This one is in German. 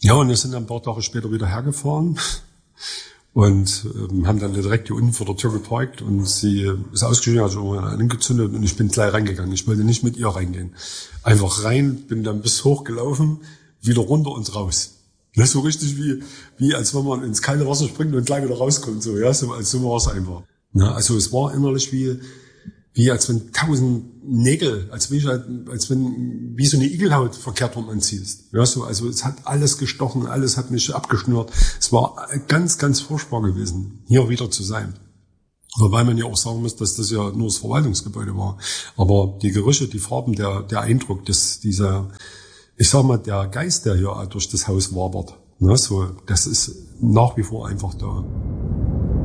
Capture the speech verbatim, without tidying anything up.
Ja, und wir sind dann ein paar Tage später wieder hergefahren und ähm, haben dann direkt hier unten vor der Tür geparkt und sie ist ausgestiegen, also angezündet und ich bin gleich reingegangen. Ich wollte nicht mit ihr reingehen. Einfach rein, bin dann bis hoch gelaufen, wieder runter und raus. Das ist so richtig wie, wie als wenn man ins kalte Wasser springt und gleich wieder rauskommt, so, ja, so, also so war es einfach. Ja, also es war innerlich wie, wie als wenn tausend Nägel, als wenn, ich halt, als wenn, wie so eine Igelhaut verkehrt rum anziehst. Ja, so, also es hat alles gestochen, alles hat mich abgeschnürt. Es war ganz, ganz furchtbar gewesen, hier wieder zu sein. Wobei man ja auch sagen muss, dass das ja nur das Verwaltungsgebäude war. Aber die Gerüche, die Farben, der, der Eindruck, dass dieser, ich sag mal, der Geist, der hier durch das Haus wabert, ne, so, das ist nach wie vor einfach da.